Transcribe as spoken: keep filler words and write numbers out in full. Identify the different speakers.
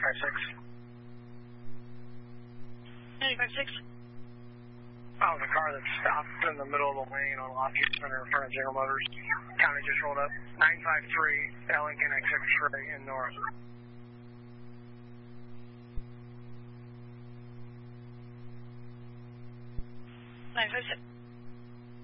Speaker 1: five six.
Speaker 2: nine five six.
Speaker 1: Oh, the car that stopped in the middle of the lane on Lafayette Center in front of General Motors. County just rolled up. nine five three, Ellington X X-ray in north.
Speaker 2: nine five six.